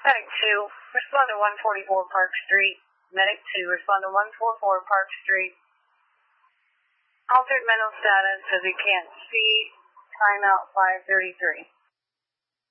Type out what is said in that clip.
Medic 2, respond to 144 Park Street. Medic 2, respond to 144 Park Street. Altered mental status, says he can't see. Timeout 5:33.